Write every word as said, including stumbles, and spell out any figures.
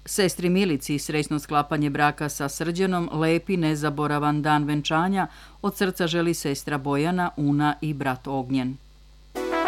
Sestri Milici srećno sklapanje braka sa Srđanom, lepi nezaboravan dan venčanja, od srca želi sestra Bojana, Una i brat Ognjen.